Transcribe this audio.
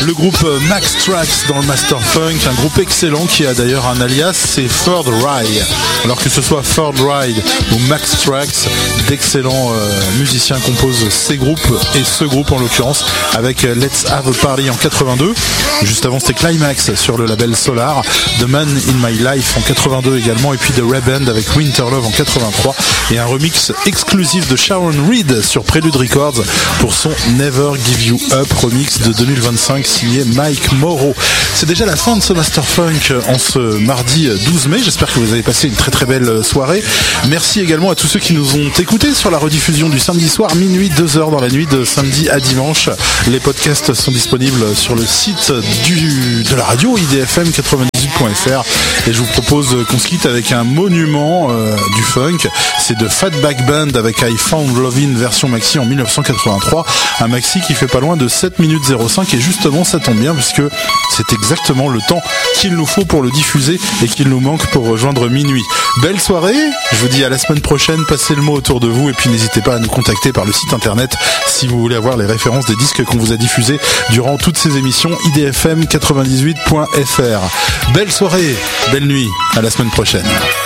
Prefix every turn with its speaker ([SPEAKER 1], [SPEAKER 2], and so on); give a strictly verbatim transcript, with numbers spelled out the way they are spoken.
[SPEAKER 1] Le groupe Max Trax dans le Master Funk, un groupe excellent qui a d'ailleurs un alias, c'est Third Ride. Alors que ce soit Third Ride ou Max Trax, d'excellents euh, musiciens composent ces groupes et ce groupe en l'occurrence avec Let's Have a Party en quatre-vingt-deux. Juste avant c'était Climax sur le label Solar, The Man in My Life en quatre-vingt-deux également et puis The Reband avec Winter Love en quatre-vingt-trois et un remix exclusif de Sharon Reed sur Prelude Records pour son Never Give You Up remix de deux mille vingt-cinq signé Mike Morrow. C'est déjà la fin de ce Master Funk en ce mardi douze mai. J'espère que vous avez passé une très très belle soirée. Merci également à tous ceux qui nous ont écoutés sur la rediffusion du samedi soir, minuit, deux heures dans la nuit de samedi à dimanche. Les podcasts sont disponibles sur le site du, de la radio I D F M quatre-vingt-dix-huit point F R et je vous propose qu'on se quitte avec un monument euh, du funk. C'est de Fatback Band avec I Found Lovin' version maxi en mille neuf cent quatre-vingt-trois. Un maxi qui fait pas loin de sept minutes zéro cinq et justement ça tombe bien puisque c'est exactement le temps qu'il nous faut pour le diffuser et qu'il nous manque pour rejoindre minuit. Belle soirée, je vous dis à la semaine prochaine, passez le mot autour de vous et puis n'hésitez pas à nous contacter par le site internet si vous voulez avoir les références des disques qu'on vous a diffusés durant toutes ces émissions I D F M quatre-vingt-dix-huit point F R. Belle soirée, belle nuit, à la semaine prochaine.